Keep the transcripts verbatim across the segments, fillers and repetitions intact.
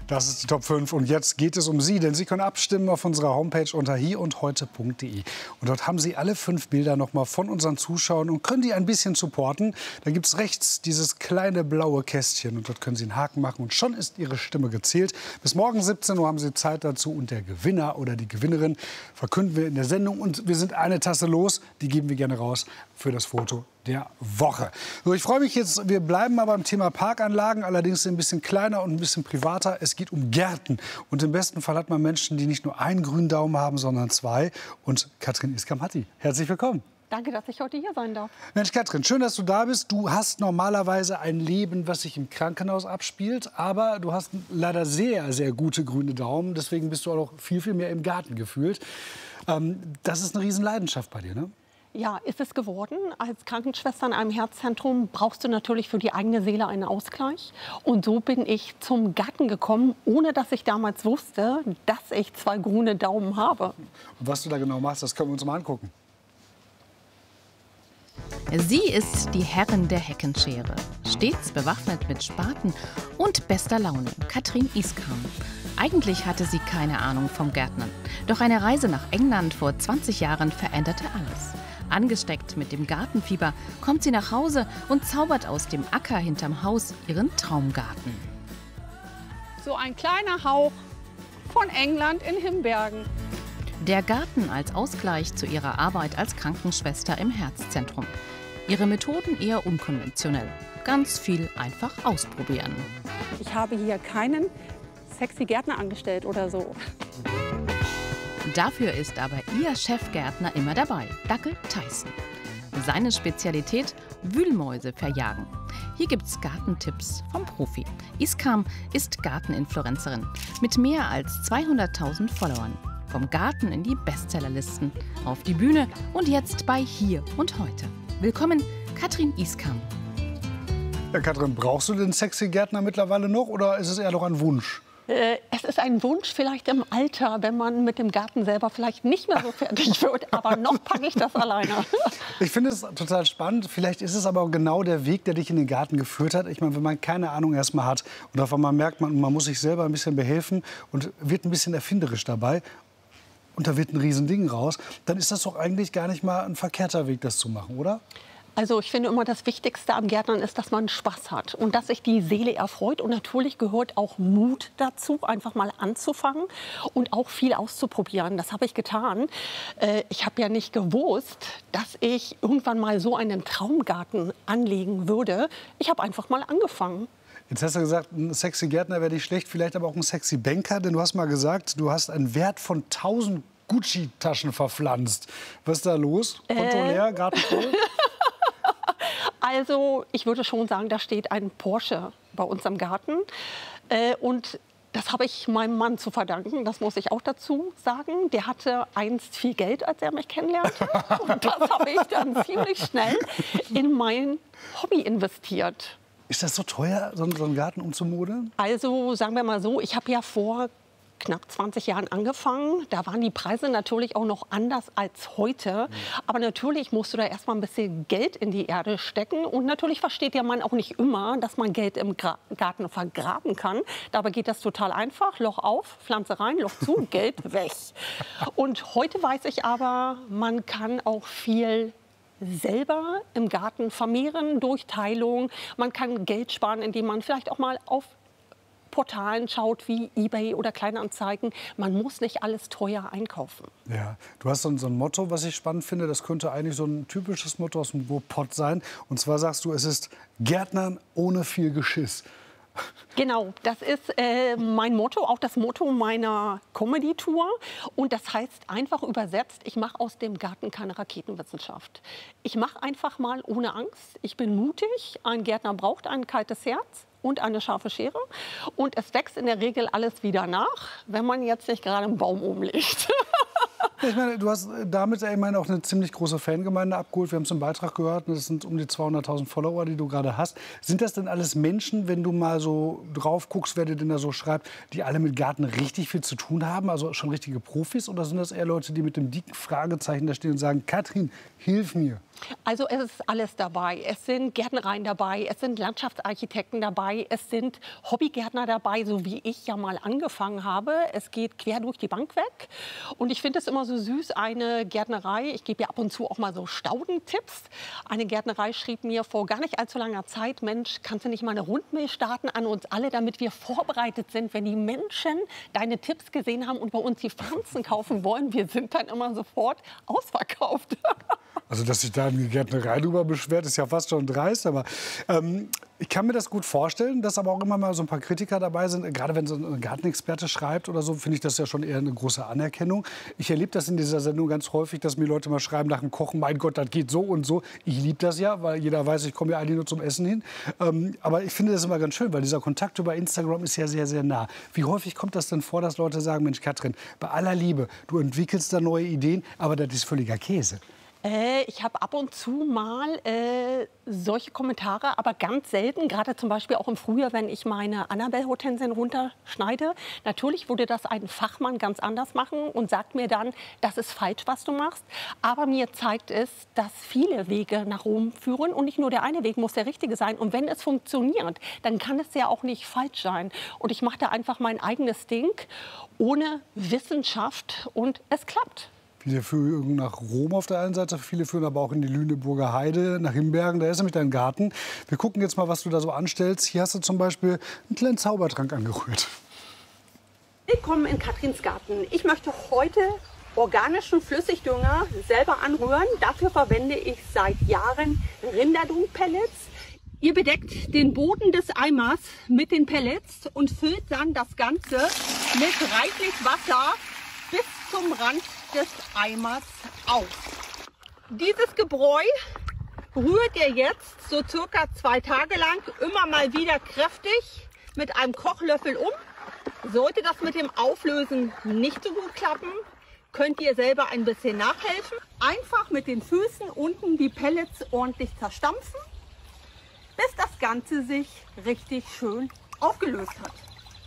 Das ist die Top fünf und jetzt geht es um Sie, denn Sie können abstimmen auf unserer Homepage unter hier und heute punkt de. Und dort haben Sie alle fünf Bilder noch mal von unseren Zuschauern und können die ein bisschen supporten. Da gibt es rechts dieses kleine blaue Kästchen und dort können Sie einen Haken machen und schon ist Ihre Stimme gezählt. Bis morgen siebzehn Uhr haben Sie Zeit dazu und der Gewinner oder die Gewinnerin verkünden wir in der Sendung und wir sind eine Tasse los, die geben wir gerne raus für das Foto der Woche. So, ich freue mich jetzt, wir bleiben mal beim Thema Parkanlagen, allerdings ein bisschen kleiner und ein bisschen privater. Es geht um Gärten und im besten Fall hat man Menschen, die nicht nur einen grünen Daumen haben, sondern zwei. Und Katrin Iskam hat die. Herzlich willkommen. Danke, dass ich heute hier sein darf. Mensch, Katrin, schön, dass du da bist. Du hast normalerweise ein Leben, was sich im Krankenhaus abspielt, aber du hast leider sehr, sehr gute grüne Daumen. Deswegen bist du auch noch viel, viel mehr im Garten gefühlt. Ähm, das ist eine Riesenleidenschaft bei dir, ne? Ja, ist es geworden. Als Krankenschwester in einem Herzzentrum brauchst du natürlich für die eigene Seele einen Ausgleich. Und so bin ich zum Garten gekommen, ohne dass ich damals wusste, dass ich zwei grüne Daumen habe. Und was du da genau machst, das können wir uns mal angucken. Sie ist die Herrin der Heckenschere, stets bewaffnet mit Spaten und bester Laune, Katrin Iskam. Eigentlich hatte sie keine Ahnung vom Gärtnern. Doch eine Reise nach England vor zwanzig Jahren veränderte alles. Angesteckt mit dem Gartenfieber kommt sie nach Hause und zaubert aus dem Acker hinterm Haus ihren Traumgarten. So ein kleiner Hauch von England in Himbergen. Der Garten als Ausgleich zu ihrer Arbeit als Krankenschwester im Herzzentrum. Ihre Methoden eher unkonventionell. Ganz viel einfach ausprobieren. Ich habe hier keinen sexy Gärtner angestellt oder so. Dafür ist aber ihr Chefgärtner immer dabei, Dackel Tyson. Seine Spezialität: Wühlmäuse verjagen. Hier gibt's Gartentipps vom Profi. Iskam ist Garteninfluencerin mit mehr als zweihunderttausend Followern. Vom Garten in die Bestsellerlisten, auf die Bühne und jetzt bei Hier und Heute. Willkommen, Katrin Iskam. Ja, Katrin, brauchst du den sexy Gärtner mittlerweile noch oder ist es eher noch ein Wunsch? Äh, es ist ein Wunsch vielleicht im Alter, wenn man mit dem Garten selber vielleicht nicht mehr so fertig wird. Aber noch packe ich das alleine. Ich finde es total spannend. Vielleicht ist es aber auch genau der Weg, der dich in den Garten geführt hat. Ich meine, wenn man keine Ahnung erstmal hat und auf einmal merkt man, man muss sich selber ein bisschen behelfen und wird ein bisschen erfinderisch dabei und da wird ein Riesending raus, dann ist das doch eigentlich gar nicht mal ein verkehrter Weg, das zu machen, oder? Also ich finde immer, das Wichtigste am Gärtnern ist, dass man Spaß hat und dass sich die Seele erfreut. Und natürlich gehört auch Mut dazu, einfach mal anzufangen und auch viel auszuprobieren. Das habe ich getan. Äh, ich habe ja nicht gewusst, dass ich irgendwann mal so einen Traumgarten anlegen würde. Ich habe einfach mal angefangen. Jetzt hast du gesagt, ein sexy Gärtner wäre nicht schlecht, vielleicht aber auch ein sexy Banker. Denn du hast mal gesagt, du hast einen Wert von tausend Gucci-Taschen verpflanzt. Was ist da los? Konto Äh. leer, Garten voll? Also ich würde schon sagen, da steht ein Porsche bei uns im Garten. Äh, und das habe ich meinem Mann zu verdanken, das muss ich auch dazu sagen. Der hatte einst viel Geld, als er mich kennenlernte. Und das habe ich dann ziemlich schnell in mein Hobby investiert. Ist das so teuer, so einen Garten umzumodeln? Also sagen wir mal so, ich habe ja vor knapp zwanzig Jahren angefangen. Da waren die Preise natürlich auch noch anders als heute. Aber natürlich musst du da erst mal ein bisschen Geld in die Erde stecken. Und natürlich versteht der Mann auch nicht immer, dass man Geld im Gra- Garten vergraben kann. Dabei geht das total einfach. Loch auf, Pflanze rein, Loch zu, Geld weg. Und heute weiß ich aber, man kann auch viel selber im Garten vermehren durch Teilung. Man kann Geld sparen, indem man vielleicht auch mal auf Portalen schaut wie eBay oder Kleinanzeigen. Man muss nicht alles teuer einkaufen. Ja, du hast so ein, so ein Motto, was ich spannend finde. Das könnte eigentlich so ein typisches Motto aus dem Ruhrpott sein. Und zwar sagst du, es ist Gärtnern ohne viel Geschiss. Genau, das ist äh, mein Motto, auch das Motto meiner Comedy-Tour. Und das heißt einfach übersetzt, ich mache aus dem Garten keine Raketenwissenschaft. Ich mache einfach mal ohne Angst. Ich bin mutig. Ein Gärtner braucht ein kaltes Herz und eine scharfe Schere. Und es wächst in der Regel alles wieder nach, wenn man jetzt nicht gerade einen Baum umlegt. Ich meine, du hast damit ich meine, auch eine ziemlich große Fangemeinde abgeholt. Wir haben es im Beitrag gehört, das sind um die zweihunderttausend Follower, die du gerade hast. Sind das denn alles Menschen, wenn du mal so drauf guckst, wer dir denn da so schreibt, die alle mit Garten richtig viel zu tun haben, also schon richtige Profis? Oder sind das eher Leute, die mit dem dicken Fragezeichen da stehen und sagen, Katrin, hilf mir? Also es ist alles dabei. Es sind Gärtnereien dabei, es sind Landschaftsarchitekten dabei, es sind Hobbygärtner dabei, so wie ich ja mal angefangen habe. Es geht quer durch die Bank weg. Und ich finde es immer so süß, eine Gärtnerei, ich gebe ja ab und zu auch mal so Staudentipps. Eine Gärtnerei schrieb mir vor gar nicht allzu langer Zeit, Mensch, kannst du nicht mal eine Rundmail starten an uns alle, damit wir vorbereitet sind, wenn die Menschen deine Tipps gesehen haben und bei uns die Pflanzen kaufen wollen. Wir sind dann immer sofort ausverkauft. Also, dass sich da eine Gärtnerei drüber beschwert, ist ja fast schon dreist. Aber ähm, ich kann mir das gut vorstellen, dass aber auch immer mal so ein paar Kritiker dabei sind. Gerade wenn so ein Gartenexperte schreibt oder so, finde ich das ja schon eher eine große Anerkennung. Ich erlebe das in dieser Sendung ganz häufig, dass mir Leute mal schreiben nach dem Kochen, mein Gott, das geht so und so. Ich liebe das ja, weil jeder weiß, ich komme ja eigentlich nur zum Essen hin. Ähm, aber ich finde das immer ganz schön, weil dieser Kontakt über Instagram ist ja sehr, sehr nah. Wie häufig kommt das denn vor, dass Leute sagen, Mensch, Katrin, bei aller Liebe, du entwickelst da neue Ideen, aber das ist völliger Käse? Äh, ich habe ab und zu mal äh, solche Kommentare, aber ganz selten. Gerade zum Beispiel auch im Frühjahr, wenn ich meine Annabelle-Hortensien runterschneide. Natürlich würde das ein Fachmann ganz anders machen und sagt mir dann, das ist falsch, was du machst. Aber mir zeigt es, dass viele Wege nach Rom führen und nicht nur der eine Weg muss der richtige sein. Und wenn es funktioniert, dann kann es ja auch nicht falsch sein. Und ich mache da einfach mein eigenes Ding ohne Wissenschaft und es klappt. Viele führen nach Rom auf der einen Seite, viele führen aber auch in die Lüneburger Heide, nach Himbergen. Da ist nämlich dein Garten. Wir gucken jetzt mal, was du da so anstellst. Hier hast du zum Beispiel einen kleinen Zaubertrank angerührt. Willkommen in Katrins Garten. Ich möchte heute organischen Flüssigdünger selber anrühren. Dafür verwende ich seit Jahren Rinderdung-Pellets. Ihr bedeckt den Boden des Eimers mit den Pellets und füllt dann das Ganze mit reichlich Wasser bis zum Rand des Eimers auf. Dieses Gebräu rührt ihr jetzt so circa zwei Tage lang immer mal wieder kräftig mit einem Kochlöffel um. Sollte das mit dem Auflösen nicht so gut klappen, könnt ihr selber ein bisschen nachhelfen. Einfach mit den Füßen unten die Pellets ordentlich zerstampfen, bis das Ganze sich richtig schön aufgelöst hat.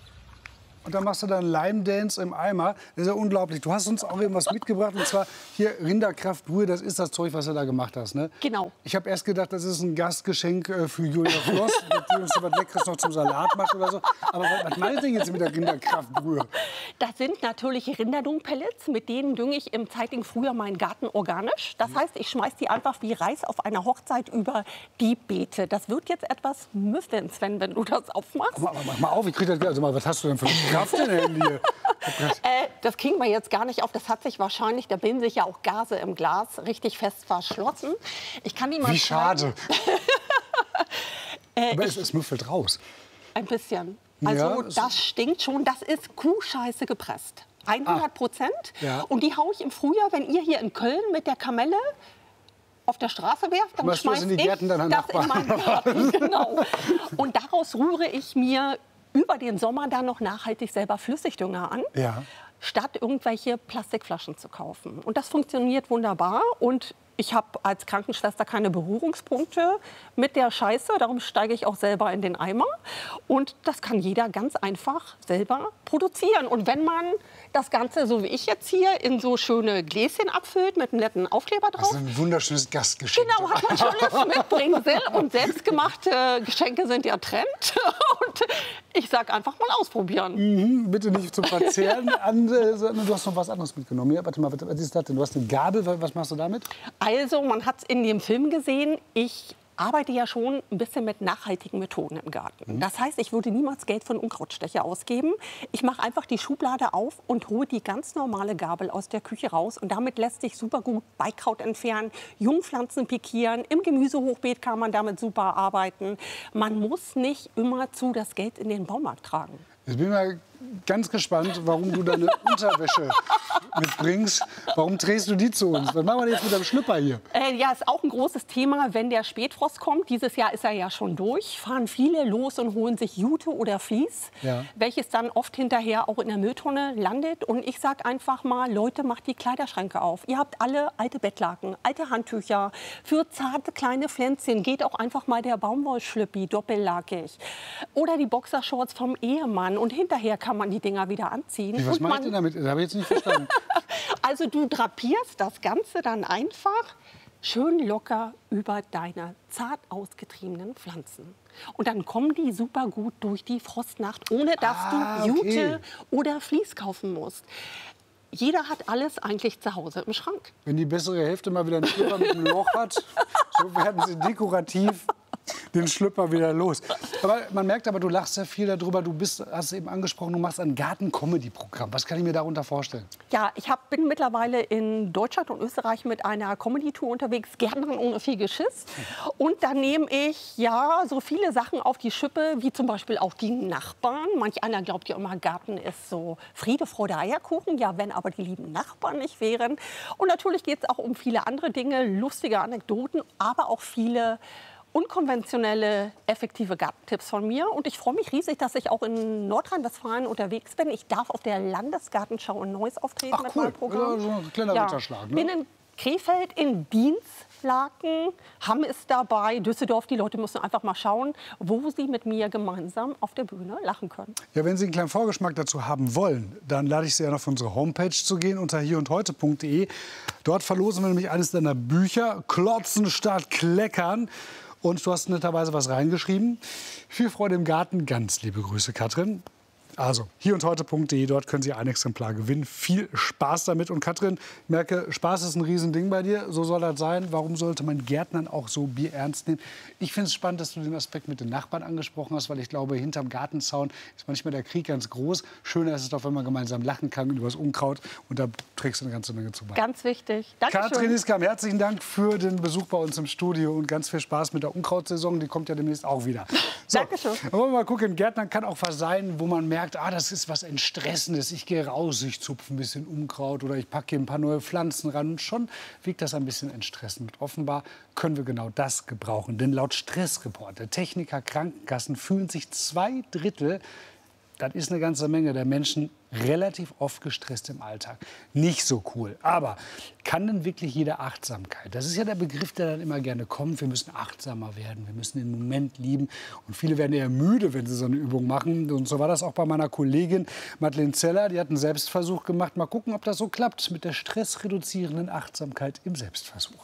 Und dann machst du dann Lime Dance im Eimer. Das ist ja unglaublich. Du hast uns auch irgendwas mitgebracht. Und zwar hier Rinderkraftbrühe. Das ist das Zeug, was du da gemacht hast, ne? Genau. Ich habe erst gedacht, das ist ein Gastgeschenk äh, für Julia Floss, die uns was Leckeres noch zum Salat macht oder so. Aber was meinst du denn jetzt mit der Rinderkraftbrühe? Das sind natürlich Rinderdung-Pellets. Mit denen dünge ich im zeitigen Frühjahr meinen Garten organisch. Das heißt, ich schmeiß die einfach wie Reis auf einer Hochzeit über die Beete. Das wird jetzt etwas müffeln, Sven, wenn du das aufmachst. Aber, aber mach mal auf, ich krieg das, also mal, was hast du denn für eine Kraft denn hier? äh, das kriegen wir jetzt gar nicht auf. Das hat sich wahrscheinlich, da bilden sich ja auch Gase im Glas, richtig fest verschlossen. Ich kann die mal Wie schade. äh, aber es, es müffelt raus. Ein bisschen. Also ja, das stinkt schon. Das ist Kuhscheiße gepresst. hundert Prozent. Ah, ja. Und die haue ich im Frühjahr, wenn ihr hier in Köln mit der Kamelle auf der Straße werft, dann schmeiß ich das in meinen Garten. Genau. Und daraus rühre ich mir über den Sommer dann noch nachhaltig selber Flüssigdünger an, ja. statt irgendwelche Plastikflaschen zu kaufen. Und das funktioniert wunderbar. Und ich habe als Krankenschwester keine Berührungspunkte mit der Scheiße. Darum steige ich auch selber in den Eimer. Und das kann jeder ganz einfach selber produzieren. Und wenn man das Ganze, so wie ich jetzt hier, in so schöne Gläschen abfüllt mit einem netten Aufkleber drauf. Das ist ein wunderschönes Gastgeschenk. Genau, hat man schönes Mitbringsel. Und selbstgemachte Geschenke sind ja Trend. Und ich sage einfach mal ausprobieren. Mhm, bitte nicht zum Verzehren. An, äh, du hast noch was anderes mitgenommen. Ja, warte mal, was ist das denn? Du hast eine Gabel. Was machst du damit? Also, man hat es in dem Film gesehen. Ich arbeite ja schon ein bisschen mit nachhaltigen Methoden im Garten. Das heißt, ich würde niemals Geld für einen Unkrautstecher ausgeben. Ich mache einfach die Schublade auf und hole die ganz normale Gabel aus der Küche raus. Und damit lässt sich super gut Beikraut entfernen, Jungpflanzen pikieren. Im Gemüsehochbeet kann man damit super arbeiten. Man muss nicht immerzu das Geld in den Baumarkt tragen. Jetzt bin ich mal ganz gespannt, warum du deine Unterwäsche mitbringst. Warum drehst du die zu uns? Was machen wir denn jetzt mit dem Schlüpper hier? Äh, ja, ist auch ein großes Thema, wenn der Spätfrost kommt. Dieses Jahr ist er ja schon durch. Fahren viele los und holen sich Jute oder Vlies, ja. welches dann oft hinterher auch in der Mülltonne landet. Und ich sage einfach mal, Leute, macht die Kleiderschränke auf. Ihr habt alle alte Bettlaken, alte Handtücher. Für zarte kleine Pflänzchen geht auch einfach mal der Baumwollschlüppi doppellagig. Oder die Boxershorts vom Ehemann. Und hinterher kann man die Dinger wieder anziehen. Wie, was und mache ich man, denn damit? Das habe ich jetzt nicht verstanden. Also du drapierst das Ganze dann einfach schön locker über deine zart ausgetriebenen Pflanzen. Und dann kommen die super gut durch die Frostnacht, ohne dass ah, du Jute okay. oder Vlies kaufen musst. Jeder hat alles eigentlich zu Hause im Schrank. Wenn die bessere Hälfte mal wieder einen Schlüpper mit einem Loch hat, so werden sie dekorativ den Schlüpper wieder los. Aber man merkt aber, du lachst sehr viel darüber. Du bist, hast eben angesprochen, du machst ein Garten-Comedy-Programm. Was kann ich mir darunter vorstellen? Ja, ich hab, bin mittlerweile in Deutschland und Österreich mit einer Comedy-Tour unterwegs, Gärtnerin ohne viel Geschiss. Und da nehme ich ja so viele Sachen auf die Schippe, wie zum Beispiel auch die Nachbarn. Manch einer glaubt ja immer, Garten ist so Friede, Freude, Eierkuchen. Ja, wenn aber die lieben Nachbarn nicht wären. Und natürlich geht es auch um viele andere Dinge, lustige Anekdoten, aber auch viele unkonventionelle, effektive Gartentipps von mir. Und ich freue mich riesig, dass ich auch in Nordrhein-Westfalen unterwegs bin. Ich darf auf der Landesgartenschau in Neuss auftreten. Ach, mit cool. meinem Programm. Ja, so ein kleiner Ja. Ritterschlag, ne? Bin in Krefeld, in Dienstlaken, Hamm ist dabei, Düsseldorf. Die Leute müssen einfach mal schauen, wo sie mit mir gemeinsam auf der Bühne lachen können. Ja, wenn Sie einen kleinen Vorgeschmack dazu haben wollen, dann lade ich Sie an, auf unsere Homepage zu gehen, unter hier und heute punkt de. Dort verlosen wir nämlich eines deiner Bücher, Klotzen statt Kleckern. Und du hast netterweise was reingeschrieben. Viel Freude im Garten. Ganz liebe Grüße, Katrin. Also, hier und heute punkt de, dort können Sie ein Exemplar gewinnen. Viel Spaß damit. Und Katrin, ich merke, Spaß ist ein Riesending bei dir. So soll das sein. Warum sollte man Gärtnern auch so Bier ernst nehmen? Ich finde es spannend, dass du den Aspekt mit den Nachbarn angesprochen hast, weil ich glaube, hinterm Gartenzaun ist manchmal der Krieg ganz groß. Schöner ist es doch, wenn man gemeinsam lachen kann über das Unkraut. Und da trägst du eine ganze Menge zu bei. Ganz wichtig. Dankeschön. Katrin Iskam, herzlichen Dank für den Besuch bei uns im Studio und ganz viel Spaß mit der Unkrautsaison. Die kommt ja demnächst auch wieder. So, Dankeschön. dann wollen wir mal gucken. Gärtnern kann auch was sein, wo man merkt, ah, das ist was Entstressendes. Ich gehe raus, ich zupfe ein bisschen Unkraut oder ich packe hier ein paar neue Pflanzen ran. Und schon wirkt das ein bisschen entstressend. Offenbar können wir genau das gebrauchen. Denn laut Stressreport der Techniker Krankenkassen fühlen sich zwei Drittel, das ist eine ganze Menge, der Menschen relativ oft gestresst im Alltag. Nicht so cool. Aber kann denn wirklich jede Achtsamkeit? Das ist ja der Begriff, der dann immer gerne kommt. Wir müssen achtsamer werden, wir müssen den Moment lieben. Und viele werden eher müde, wenn sie so eine Übung machen. Und so war das auch bei meiner Kollegin Madeleine Zeller. Die hat einen Selbstversuch gemacht. Mal gucken, ob das so klappt mit der stressreduzierenden Achtsamkeit im Selbstversuch.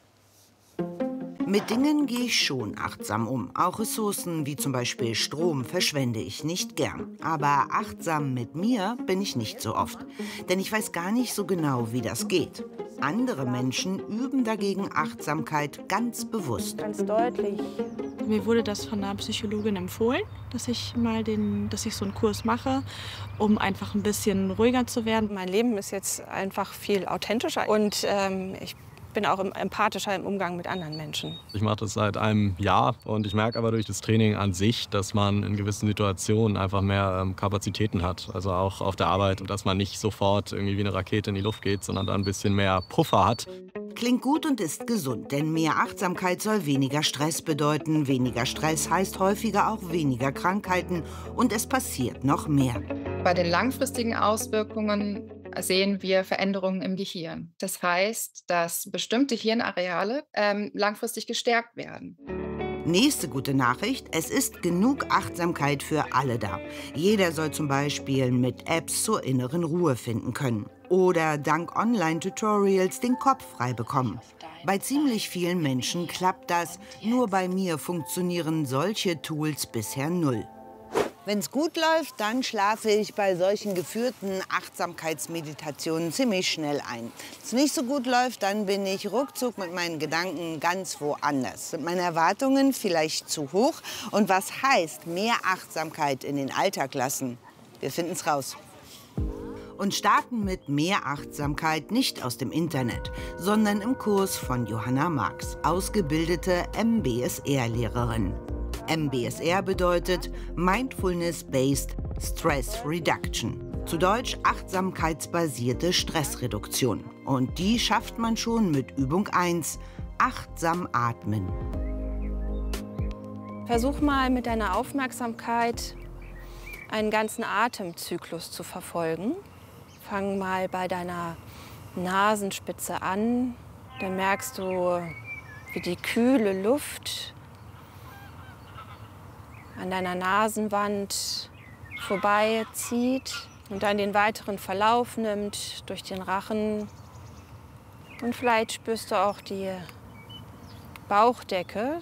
Mit Dingen gehe ich schon achtsam um. Auch Ressourcen wie zum Beispiel Strom verschwende ich nicht gern. Aber achtsam mit mir bin ich nicht so oft. Denn ich weiß gar nicht so genau, wie das geht. Andere Menschen üben dagegen Achtsamkeit ganz bewusst. Ganz deutlich. Mir wurde das von einer Psychologin empfohlen, dass ich mal den, dass ich so einen Kurs mache, um einfach ein bisschen ruhiger zu werden. Mein Leben ist jetzt einfach viel authentischer und ähm, ich bin auch empathischer im Umgang mit anderen Menschen. Ich mache das seit einem Jahr und ich merke aber durch das Training an sich, dass man in gewissen Situationen einfach mehr ähm, Kapazitäten hat. Also auch auf der Arbeit und dass man nicht sofort irgendwie wie eine Rakete in die Luft geht, sondern da ein bisschen mehr Puffer hat. Klingt gut und ist gesund, denn mehr Achtsamkeit soll weniger Stress bedeuten. Weniger Stress heißt häufiger auch weniger Krankheiten und es passiert noch mehr. Bei den langfristigen Auswirkungen sehen wir Veränderungen im Gehirn. Das heißt, dass bestimmte Hirnareale ähm, langfristig gestärkt werden. Nächste gute Nachricht, es ist genug Achtsamkeit für alle da. Jeder soll zum Beispiel mit Apps zur inneren Ruhe finden können. Oder dank Online-Tutorials den Kopf frei bekommen. Bei ziemlich vielen Menschen klappt das, nur bei mir funktionieren solche Tools bisher null. Wenn es gut läuft, dann schlafe ich bei solchen geführten Achtsamkeitsmeditationen ziemlich schnell ein. Wenn es nicht so gut läuft, dann bin ich ruckzuck mit meinen Gedanken ganz woanders. Sind meine Erwartungen vielleicht zu hoch? Und was heißt mehr Achtsamkeit in den Alltag lassen? Wir finden es raus. Und starten mit mehr Achtsamkeit nicht aus dem Internet, sondern im Kurs von Johanna Marx, ausgebildete M B S R-Lehrerin. M B S R bedeutet Mindfulness-Based Stress Reduction. Zu Deutsch achtsamkeitsbasierte Stressreduktion. Und die schafft man schon mit Übung eins, achtsam atmen. Versuch mal mit deiner Aufmerksamkeit einen ganzen Atemzyklus zu verfolgen. Fang mal bei deiner Nasenspitze an. Dann merkst du, wie die kühle Luft an deiner Nasenwand vorbeizieht und dann den weiteren Verlauf nimmt durch den Rachen. Und vielleicht spürst du auch die Bauchdecke,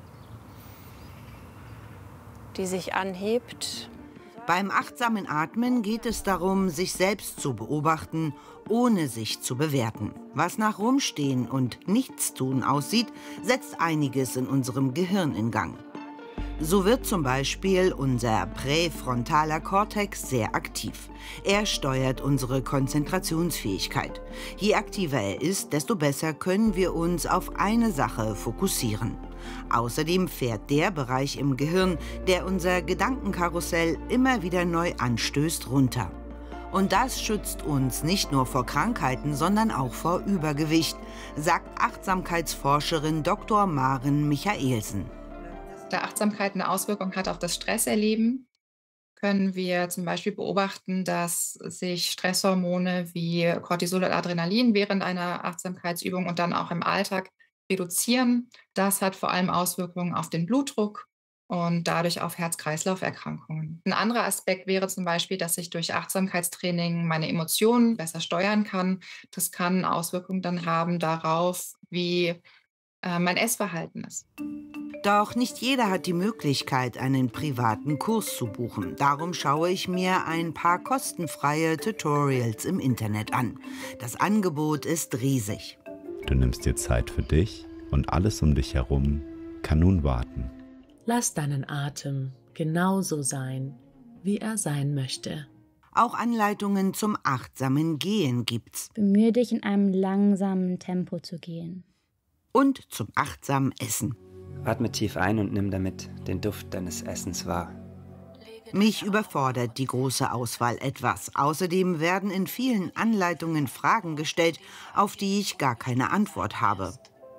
die sich anhebt. Beim achtsamen Atmen geht es darum, sich selbst zu beobachten, ohne sich zu bewerten. Was nach Rumstehen und Nichtstun aussieht, setzt einiges in unserem Gehirn in Gang. So wird zum Beispiel unser präfrontaler Kortex sehr aktiv. Er steuert unsere Konzentrationsfähigkeit. Je aktiver er ist, desto besser können wir uns auf eine Sache fokussieren. Außerdem fährt der Bereich im Gehirn, der unser Gedankenkarussell immer wieder neu anstößt, runter. Und das schützt uns nicht nur vor Krankheiten, sondern auch vor Übergewicht, sagt Achtsamkeitsforscherin Doktor Maren Michaelsen. Da Achtsamkeit eine Auswirkung hat auf das Stresserleben, können wir zum Beispiel beobachten, dass sich Stresshormone wie Cortisol und Adrenalin während einer Achtsamkeitsübung und dann auch im Alltag reduzieren. Das hat vor allem Auswirkungen auf den Blutdruck und dadurch auf Herz-Kreislauf-Erkrankungen. Ein anderer Aspekt wäre zum Beispiel, dass ich durch Achtsamkeitstraining meine Emotionen besser steuern kann. Das kann Auswirkungen dann haben darauf, wie äh, mein Essverhalten ist. Doch nicht jeder hat die Möglichkeit, einen privaten Kurs zu buchen. Darum schaue ich mir ein paar kostenfreie Tutorials im Internet an. Das Angebot ist riesig. Du nimmst dir Zeit für dich und alles um dich herum kann nun warten. Lass deinen Atem genauso sein, wie er sein möchte. Auch Anleitungen zum achtsamen Gehen gibt's. Bemühe dich, in einem langsamen Tempo zu gehen. Und zum achtsamen Essen. Atme tief ein und nimm damit den Duft deines Essens wahr. Mich überfordert die große Auswahl etwas. Außerdem werden in vielen Anleitungen Fragen gestellt, auf die ich gar keine Antwort habe.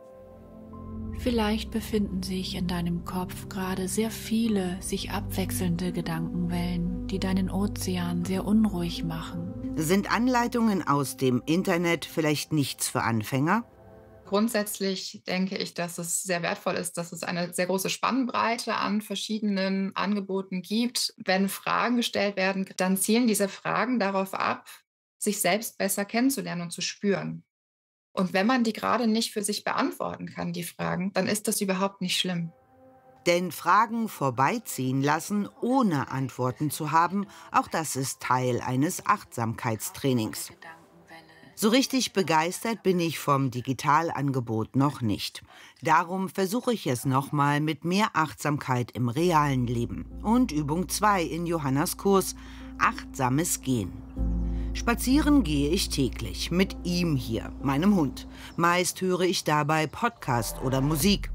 Vielleicht befinden sich in deinem Kopf gerade sehr viele sich abwechselnde Gedankenwellen, die deinen Ozean sehr unruhig machen. Sind Anleitungen aus dem Internet vielleicht nichts für Anfänger? Grundsätzlich denke ich, dass es sehr wertvoll ist, dass es eine sehr große Spannbreite an verschiedenen Angeboten gibt. Wenn Fragen gestellt werden, dann zielen diese Fragen darauf ab, sich selbst besser kennenzulernen und zu spüren. Und wenn man die gerade nicht für sich beantworten kann, die Fragen, dann ist das überhaupt nicht schlimm. Denn Fragen vorbeiziehen lassen, ohne Antworten zu haben, auch das ist Teil eines Achtsamkeitstrainings. So richtig begeistert bin ich vom Digitalangebot noch nicht. Darum versuche ich es nochmal mit mehr Achtsamkeit im realen Leben. Und Übung zwei in Johannas Kurs, achtsames Gehen. Spazieren gehe ich täglich, mit ihm hier, meinem Hund. Meist höre ich dabei Podcast oder Musik.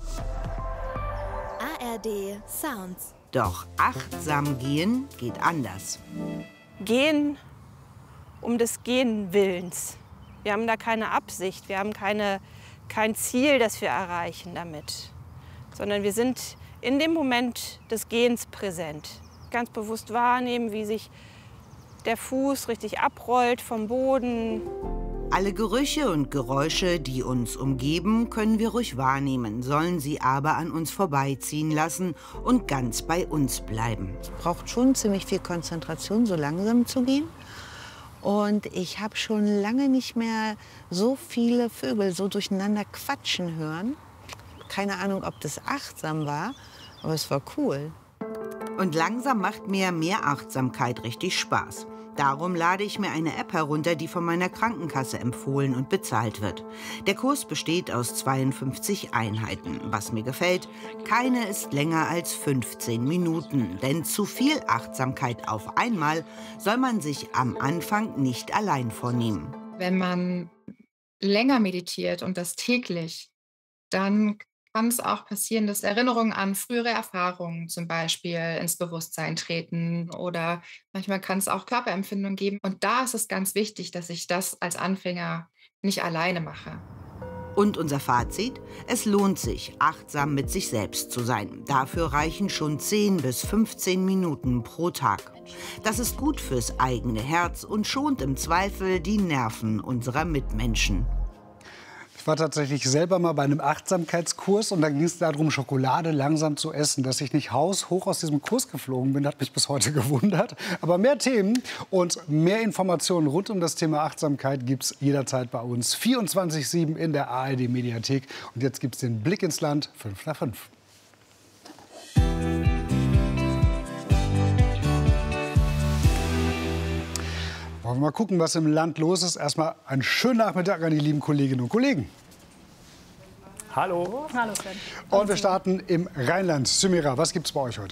A R D Sounds. Doch achtsam gehen geht anders. Gehen um des Gehen Willens. Wir haben da keine Absicht, wir haben keine, kein Ziel, das wir erreichen damit. Sondern wir sind in dem Moment des Gehens präsent. Ganz bewusst wahrnehmen, wie sich der Fuß richtig abrollt vom Boden. Alle Gerüche und Geräusche, die uns umgeben, können wir ruhig wahrnehmen, sollen sie aber an uns vorbeiziehen lassen und ganz bei uns bleiben. Es braucht schon ziemlich viel Konzentration, so langsam zu gehen. Und ich habe schon lange nicht mehr so viele Vögel so durcheinander quatschen hören. Keine Ahnung, ob das achtsam war, aber es war cool. Und langsam macht mir mehr Achtsamkeit richtig Spaß. Darum lade ich mir eine App herunter, die von meiner Krankenkasse empfohlen und bezahlt wird. Der Kurs besteht aus zweiundfünfzig Einheiten. Was mir gefällt, keine ist länger als fünfzehn Minuten. Denn zu viel Achtsamkeit auf einmal soll man sich am Anfang nicht allein vornehmen. Wenn man länger meditiert und das täglich, dann kann es auch passieren, dass Erinnerungen an frühere Erfahrungen zum Beispiel ins Bewusstsein treten oder manchmal kann es auch Körperempfindungen geben. Und da ist es ganz wichtig, dass ich das als Anfänger nicht alleine mache. Und unser Fazit? Es lohnt sich, achtsam mit sich selbst zu sein. Dafür reichen schon zehn bis fünfzehn Minuten pro Tag. Das ist gut fürs eigene Herz und schont im Zweifel die Nerven unserer Mitmenschen. Ich war tatsächlich selber mal bei einem Achtsamkeitskurs und da ging es darum, Schokolade langsam zu essen. Dass ich nicht haushoch aus diesem Kurs geflogen bin, hat mich bis heute gewundert. Aber mehr Themen und mehr Informationen rund um das Thema Achtsamkeit gibt es jederzeit bei uns. vierundzwanzig sieben in der A R D-Mediathek. Und jetzt gibt es den Blick ins Land, fünf nach fünf. Wollen wir mal gucken, was im Land los ist. Erstmal einen schönen Nachmittag an die lieben Kolleginnen und Kollegen. Hallo. Hallo Sven. Und wir starten im Rheinland. Symira, was gibt's bei euch heute?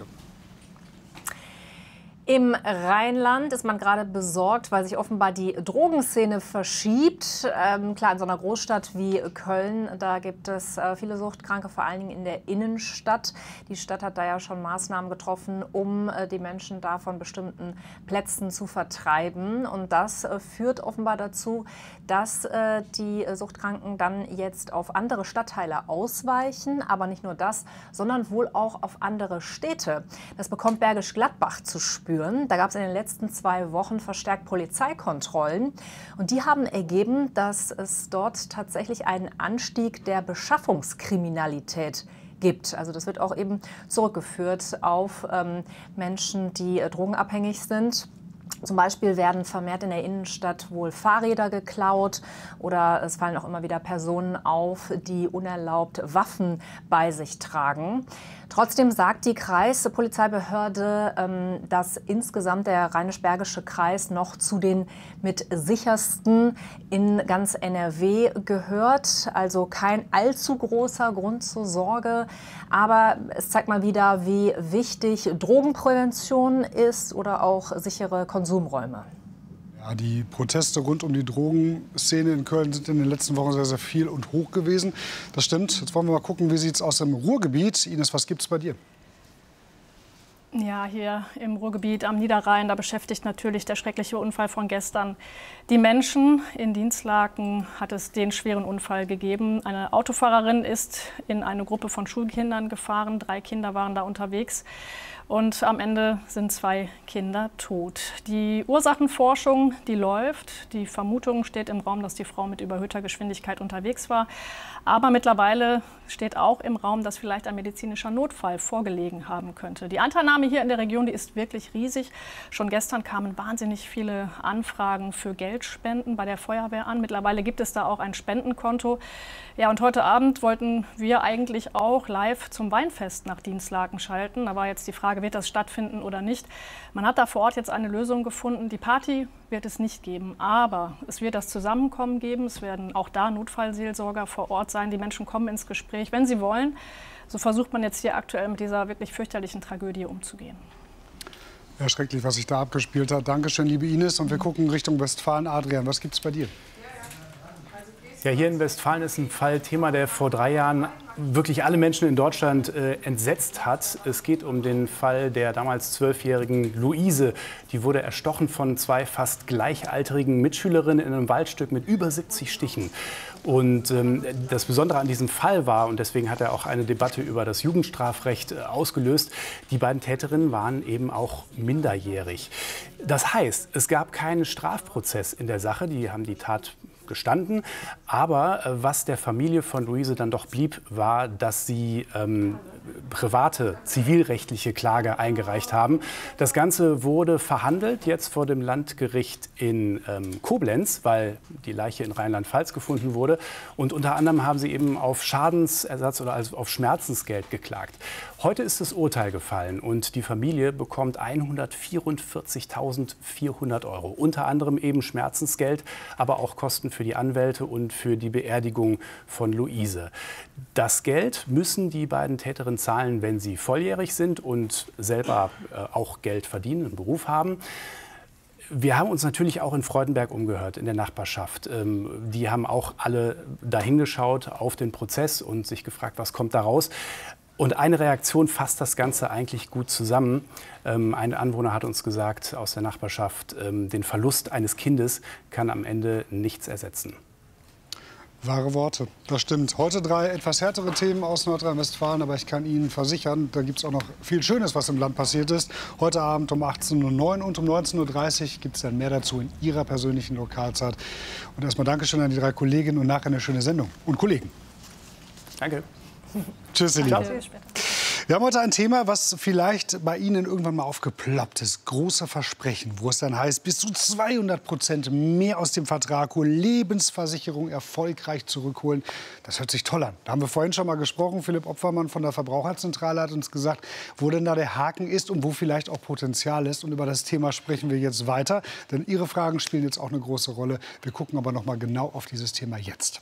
Im Rheinland ist man gerade besorgt, weil sich offenbar die Drogenszene verschiebt. Ähm, klar, in so einer Großstadt wie Köln, da gibt es äh, viele Suchtkranke, vor allen Dingen in der Innenstadt. Die Stadt hat da ja schon Maßnahmen getroffen, um äh, die Menschen da von bestimmten Plätzen zu vertreiben. Und das äh, führt offenbar dazu, dass äh, die Suchtkranken dann jetzt auf andere Stadtteile ausweichen. Aber nicht nur das, sondern wohl auch auf andere Städte. Das bekommt Bergisch Gladbach zu spüren. Da gab es in den letzten zwei Wochen verstärkt Polizeikontrollen. Und die haben ergeben, dass es dort tatsächlich einen Anstieg der Beschaffungskriminalität gibt. Also das wird auch eben zurückgeführt auf ähm, Menschen, die äh, drogenabhängig sind. Zum Beispiel werden vermehrt in der Innenstadt wohl Fahrräder geklaut oder es fallen auch immer wieder Personen auf, die unerlaubt Waffen bei sich tragen. Trotzdem sagt die Kreispolizeibehörde, dass insgesamt der Rheinisch-Bergische Kreis noch zu den mit sichersten in ganz N R W gehört. Also kein allzu großer Grund zur Sorge. Aber es zeigt mal wieder, wie wichtig Drogenprävention ist oder auch sichere Konsumräume. Ja, die Proteste rund um die Drogenszene in Köln sind in den letzten Wochen sehr, sehr viel und hoch gewesen. Das stimmt. Jetzt wollen wir mal gucken, wie sieht es aus im Ruhrgebiet. Ines, was gibt es bei dir? Ja, hier im Ruhrgebiet am Niederrhein, da beschäftigt natürlich der schreckliche Unfall von gestern die Menschen. In Dinslaken hat es den schweren Unfall gegeben. Eine Autofahrerin ist in eine Gruppe von Schulkindern gefahren. Drei Kinder waren da unterwegs. Und am Ende sind zwei Kinder tot. Die Ursachenforschung, die läuft. Die Vermutung steht im Raum, dass die Frau mit überhöhter Geschwindigkeit unterwegs war. Aber mittlerweile steht auch im Raum, dass vielleicht ein medizinischer Notfall vorgelegen haben könnte. Die Anteilnahme hier in der Region, die ist wirklich riesig. Schon gestern kamen wahnsinnig viele Anfragen für Geldspenden bei der Feuerwehr an. Mittlerweile gibt es da auch ein Spendenkonto. Ja, und heute Abend wollten wir eigentlich auch live zum Weinfest nach Dinslaken schalten. Da war jetzt die Frage, wird das stattfinden oder nicht? Man hat da vor Ort jetzt eine Lösung gefunden. Die Party wird es nicht geben, aber es wird das Zusammenkommen geben. Es werden auch da Notfallseelsorger vor Ort sein. Die Menschen kommen ins Gespräch, wenn sie wollen. So versucht man jetzt hier aktuell mit dieser wirklich fürchterlichen Tragödie umzugehen. Ja, schrecklich, was sich da abgespielt hat. Dankeschön, liebe Ines. Und wir gucken Richtung Westfalen. Adrian, was gibt's bei dir? Ja, hier in Westfalen ist ein Fall Thema, der vor drei Jahren wirklich alle Menschen in Deutschland äh, entsetzt hat. Es geht um den Fall der damals zwölfjährigen Luise. Die wurde erstochen von zwei fast gleichaltrigen Mitschülerinnen in einem Waldstück mit über siebzig Stichen. Und ähm, das Besondere an diesem Fall war, und deswegen hat er auch eine Debatte über das Jugendstrafrecht äh, ausgelöst, die beiden Täterinnen waren eben auch minderjährig. Das heißt, es gab keinen Strafprozess in der Sache, die haben die Tat gestanden. Aber äh, was der Familie von Luise dann doch blieb, war, dass sie ähm, private zivilrechtliche Klage eingereicht haben. Das Ganze wurde verhandelt jetzt vor dem Landgericht in ähm, Koblenz, weil die Leiche in Rheinland-Pfalz gefunden wurde. Und unter anderem haben sie eben auf Schadensersatz oder also auf Schmerzensgeld geklagt. Heute ist das Urteil gefallen und die Familie bekommt hundertvierundvierzigtausendvierhundert Euro. Unter anderem eben Schmerzensgeld, aber auch Kosten für die Anwälte und für die Beerdigung von Luise. Das Geld müssen die beiden Täterinnen zahlen, wenn sie volljährig sind und selber äh, auch Geld verdienen, einen Beruf haben. Wir haben uns natürlich auch in Freudenberg umgehört, in der Nachbarschaft. Ähm, die haben auch alle dahin geschaut auf den Prozess und sich gefragt, was kommt da raus. Und eine Reaktion fasst das Ganze eigentlich gut zusammen. Ähm, ein Anwohner hat uns gesagt aus der Nachbarschaft, ähm, den Verlust eines Kindes kann am Ende nichts ersetzen. Wahre Worte, das stimmt. Heute drei etwas härtere Themen aus Nordrhein-Westfalen, aber ich kann Ihnen versichern, da gibt es auch noch viel Schönes, was im Land passiert ist. Heute Abend um achtzehn Uhr neun und um neunzehn Uhr dreißig gibt es dann mehr dazu in Ihrer persönlichen Lokalzeit. Und erstmal Dankeschön an die drei Kolleginnen und nachher eine schöne Sendung. Und Kollegen. Danke. Tschüss, ihr Lieben. Wir haben heute ein Thema, was vielleicht bei Ihnen irgendwann mal aufgeploppt ist. Große Versprechen, wo es dann heißt, bis zu zweihundert Prozent mehr aus dem Vertrag holen, Lebensversicherung erfolgreich zurückholen. Das hört sich toll an. Da haben wir vorhin schon mal gesprochen. Philipp Opfermann von der Verbraucherzentrale hat uns gesagt, wo denn da der Haken ist und wo vielleicht auch Potenzial ist. Und über das Thema sprechen wir jetzt weiter. Denn Ihre Fragen spielen jetzt auch eine große Rolle. Wir gucken aber noch mal genau auf dieses Thema jetzt.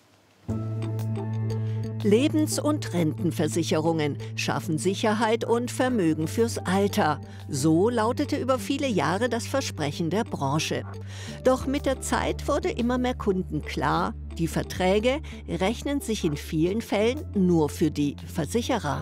Lebens- und Rentenversicherungen schaffen Sicherheit und Vermögen fürs Alter. So lautete über viele Jahre das Versprechen der Branche. Doch mit der Zeit wurde immer mehr Kunden klar, die Verträge rechnen sich in vielen Fällen nur für die Versicherer.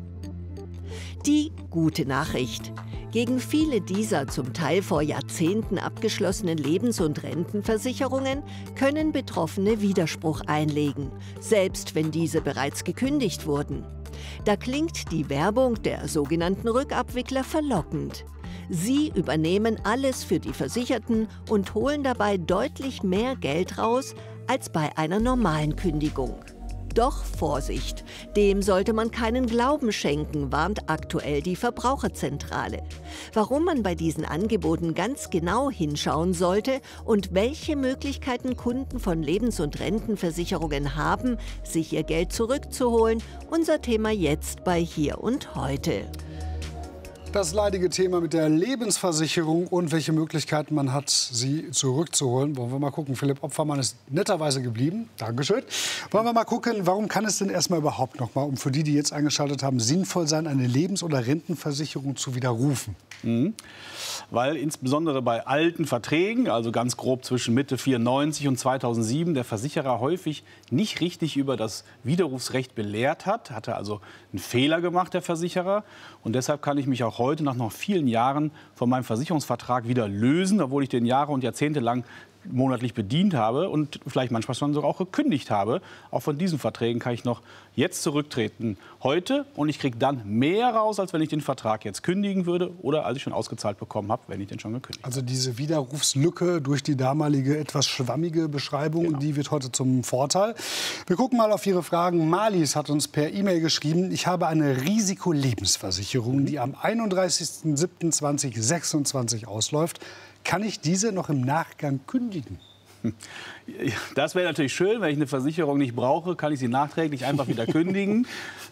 Die gute Nachricht: Gegen viele dieser zum Teil vor Jahrzehnten abgeschlossenen Lebens- und Rentenversicherungen können Betroffene Widerspruch einlegen, selbst wenn diese bereits gekündigt wurden. Da klingt die Werbung der sogenannten Rückabwickler verlockend. Sie übernehmen alles für die Versicherten und holen dabei deutlich mehr Geld raus als bei einer normalen Kündigung. Doch Vorsicht, dem sollte man keinen Glauben schenken, warnt aktuell die Verbraucherzentrale. Warum man bei diesen Angeboten ganz genau hinschauen sollte und welche Möglichkeiten Kunden von Lebens- und Rentenversicherungen haben, sich ihr Geld zurückzuholen, unser Thema jetzt bei Hier und Heute. Das leidige Thema mit der Lebensversicherung und welche Möglichkeiten man hat, sie zurückzuholen. Wollen wir mal gucken. Philipp Opfermann ist netterweise geblieben. Dankeschön. Wollen wir mal gucken, warum kann es denn erstmal überhaupt noch mal, um für die, die jetzt eingeschaltet haben, sinnvoll sein, eine Lebens- oder Rentenversicherung zu widerrufen? Mhm. Weil insbesondere bei alten Verträgen, also ganz grob zwischen Mitte vierundneunzig und zweitausendsieben, der Versicherer häufig nicht richtig über das Widerrufsrecht belehrt hat. Hatte also einen Fehler gemacht, der Versicherer. Und deshalb kann ich mich auch heute nach noch vielen Jahren von meinem Versicherungsvertrag wieder lösen, obwohl ich den Jahre und Jahrzehnte lang monatlich bedient habe und vielleicht manchmal sogar auch gekündigt habe. Auch von diesen Verträgen kann ich noch jetzt zurücktreten heute und ich kriege dann mehr raus, als wenn ich den Vertrag jetzt kündigen würde oder als ich schon ausgezahlt bekommen habe, wenn ich den schon gekündigt habe. Also diese Widerrufslücke durch die damalige etwas schwammige Beschreibung, genau, die wird heute zum Vorteil. Wir gucken mal auf Ihre Fragen. Marlies hat uns per E-Mail geschrieben, ich habe eine Risikolebensversicherung, die am einunddreißigsten siebten zweitausendsechsundzwanzig ausläuft. Kann ich diese noch im Nachgang kündigen? Das wäre natürlich schön, wenn ich eine Versicherung nicht brauche, kann ich sie nachträglich einfach wieder kündigen.